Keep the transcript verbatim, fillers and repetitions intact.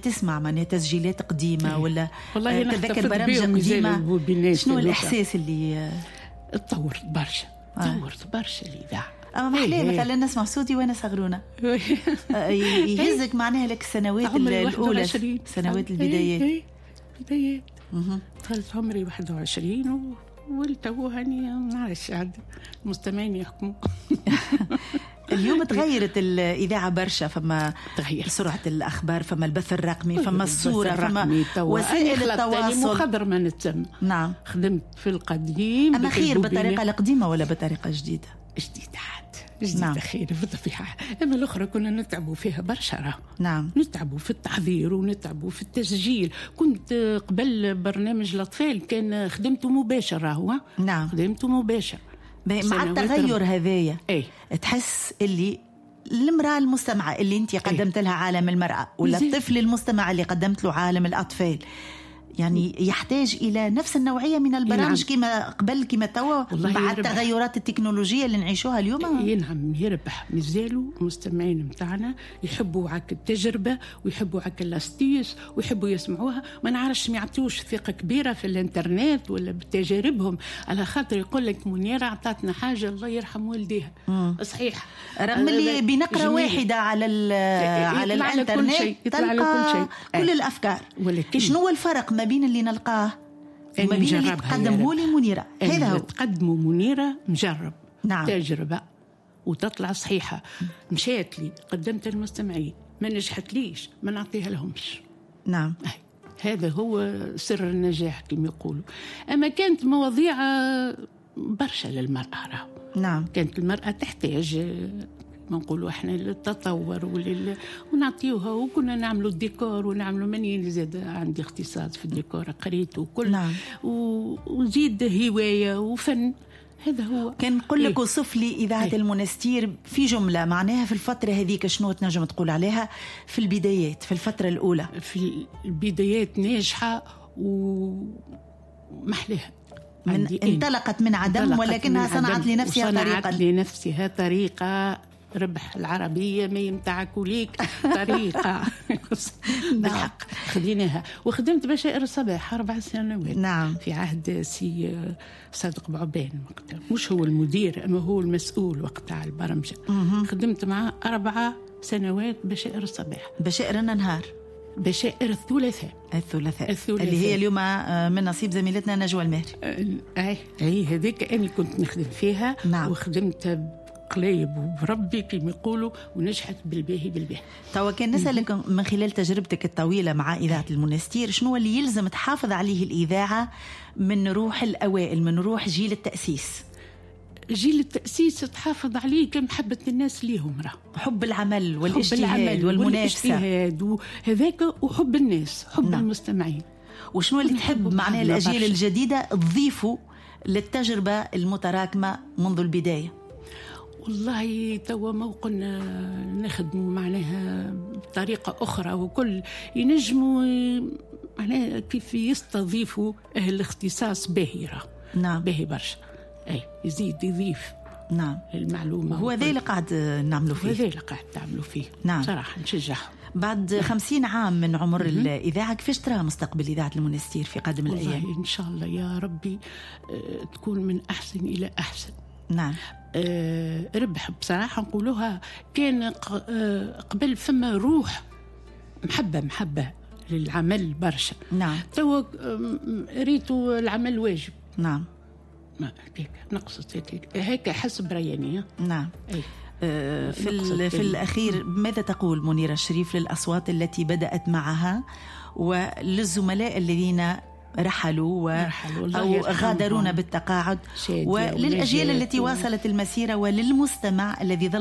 تسمع معناها تسجيلات قديمة إيه. ولا والله تذكر برامج قديمة، شنو الإحساس اللي تطورت برشا؟ تطورت برشا الإذاعة. أما محلي مثلا نسمع صوتي وأنا صغرونة يهزك معناها لك السنوات الأولى، سنوات البدايات. بدايات دخلت عمري واحد وعشرين والتو هاني ما نعرفش عاد المستمعين يحكموا. اليوم تغيرت الإذاعة برشا، فما تغير سرعة الأخبار، فما البث الرقمي، فما الصورة، فما وسائل التواصل مخضر ما نتسمى. نعم خدمت في القديم. أما خير بالطريقة القديمة ولا بطريقة جديدة؟ جديدة عاد جديدة. نعم. خير بالطبيعة. أما الأخرى كنا نتعبوا فيها برشا. نعم. نتعبوا في التحضير ونتعبوا في التسجيل. كنت قبل برنامج الأطفال كان خدمته مباشرة. هو نعم خدمته مباشر. مع التغير هذايا ايه؟ تحس اللي المرأة المستمعة اللي انت قدمت لها عالم المرأة، ولا الطفل المستمع اللي قدمت له عالم الأطفال، يعني يحتاج إلى نفس النوعية من البرامج كما قبل كما توا مع التغيرات التكنولوجية اللي نعيشوها اليوم؟ ينعم يربح. مازالوا المستمعين متاعنا يحبوا عك التجربة ويحبوا عك الاستيس ويحبوا يسمعوها. ما نعرفش ما يعطيوش ثقة كبيرة في الانترنت ولا بتجاربهم، على خاطر يقول لك منيرة عطاتنا حاجة الله يرحم والديها. صحيح، رغم اللي بنقرة واحدة على على الانترنت تلقى كل, كل الأفكار. ولكن شنو الفرق ما بين اللي نلقاه وما بين اللي تقدمه لي منيرة؟ هذا هو تقدمه منيرة مجرب. نعم. تجربة وتطلع صحيحة. مشيت لي قدمت المستمعين ما نجحت ليش ما نعطيها لهمش. نعم. هذا هو سر النجاح كما يقولوا. أما كانت مواضيع برشا للمرأة. نعم. كانت المرأة تحتاج ما نقولوا احنا للتطور ولل... ونعطيوها، وكنا نعملوا الديكور ونعملوا مني زاد عندي اختصاص في الديكور قريت وكل. نعم. و... وزيد هواية وفن. هذا هو. كان نقول لك وصف لي إذاعة إيه؟ المنستير في جملة معناها في الفترة هذيك شنو تنجم تقول عليها في البدايات في الفترة الأولى؟ في البدايات ناجحة ومحلها من انطلقت من عدم ولكنها صنعت لنفسها طريقة صنعت لنفسها طريقة ربح العربية ما يمتعك وليك طريقة. بالحق خديناها وخدمت بشائر الصباح أربع سنوات. نعم. في عهد سي صادق بعبان، مش هو المدير أما هو المسؤول وقت على البرمجة. خدمت معه أربع سنوات بشائر الصباح. بشائر النهار، بشائر الثلاثاء. الثلاثاء الثلاثاء اللي هي اليوم من نصيب زميلتنا نجوى المهري. اي اي هذيك أنا كنت نخدم فيها. نعم. وخدمت قليب وبربي كما يقولوا ونجحت بالباهي بالباهي. توا كان نسألك من خلال تجربتك الطويلة مع إذاعة المنستير شنو اللي يلزم تحافظ عليه الإذاعة من روح الأوائل، من روح جيل التأسيس؟ جيل التأسيس تحافظ عليه كمحبة الناس ليهم، راه حب العمل والاجتهاد والمنافسة وهذاك وحب الناس، حب نعم. المستمعين. وشنو اللي تحب معناه الأجيال الجديدة تضيفوا للتجربة المتراكمة منذ البداية؟ والله توا موقعنا نخدموا معناها بطريقة أخرى، وكل ينجموا معناها كيف يستضيفوا أهل الاختصاص باهرة. نعم. باهي برشا. أي يزيد يضيف. نعم. المعلومة. هو ذا اللي قاعد نعملوا فيه. هو ذا اللي قاعد نعملوا فيه. نعم. صراحة نشجعهم. بعد خمسين عام من عمر الإذاعة كيفاش ترى مستقبل إذاعة المنستير في قادم الأيام؟ إن شاء الله يا ربي أه تكون من أحسن إلى أحسن. نعم. أه ربح بصراحة نقولوها. كان أه قبل فما روح محبة محبة للعمل برشا. نعم. تو ريتوا العمل واجب. نعم. ما هيك نقصت هيك هيك حسب رياني. نعم. أي. أه في في الأخير ماذا تقول منيرة الشريف للأصوات التي بدأت معها وللزملاء الذين رحلوا و... أو غادرونا بالتقاعد، وللأجيال التي واصلت المسيرة وللمستمع الذي ظل